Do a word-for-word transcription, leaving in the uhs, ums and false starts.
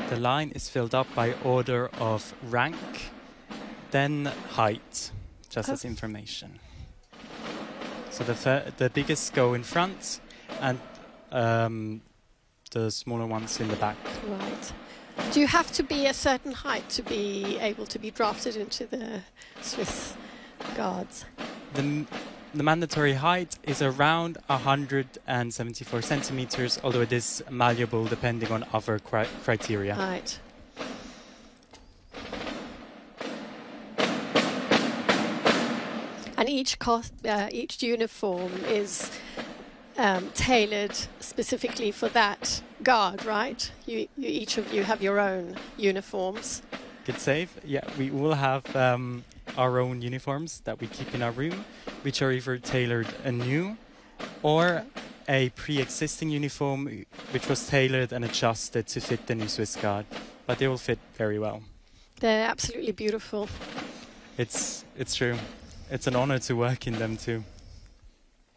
The line is filled up by order of rank, then height, just Oh. as information. So the thir- the biggest go in front, and um, the smaller ones in the back. Right. Do you have to be a certain height to be able to be drafted into the Swiss Guards? The, m- the mandatory height is around one hundred seventy-four centimeters, although it is malleable depending on other cri- criteria. Right. And each cost, uh, each uniform is um, tailored specifically for that guard, right? You, you, each of you have your own uniforms. Good save. Yeah, we will have um, our own uniforms that we keep in our room, which are either tailored anew or a pre-existing uniform which was tailored and adjusted to fit the new Swiss Guard. But they will fit very well. They're absolutely beautiful. It's it's true. It's an honor to work in them too.